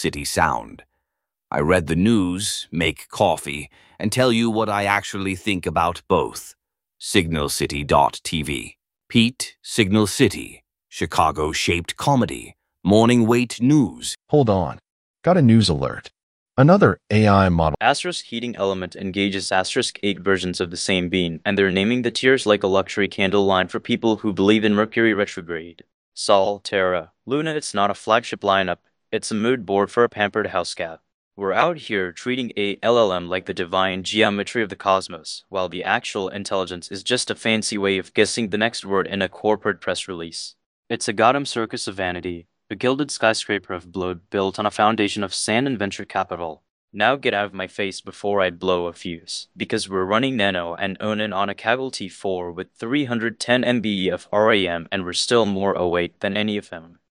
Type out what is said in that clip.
City sound. I read the news, make coffee, and tell you what I actually think about both. SignalCity.tv. Pete, Signal City. Chicago-shaped comedy. Morning Wait News. Hold on. Got a news alert. Another AI model. Asterisk heating element engages asterisk 8 versions of the same bean, and they're naming the tiers like a luxury candle line for people who believe in Mercury retrograde. Sol, Terra, Luna, it's not a flagship lineup, it's a mood board for a pampered house cat. We're out here treating a LLM like the divine geometry of the cosmos, while the actual intelligence is just a fancy way of guessing the next word in a corporate press release. It's a goddamn circus of vanity, a gilded skyscraper of blood built on a foundation of sand and venture capital. Now get out of my face before I blow a fuse, because we're running Nano and Onan on a Kaggle T4 with 310 MB of RAM and we're still more awake than any of them.